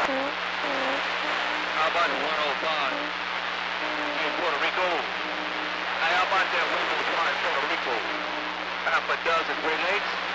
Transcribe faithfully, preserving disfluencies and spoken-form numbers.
How about the one oh five in Puerto Rico? How about that one oh five in Puerto Rico? Half a dozen grenades.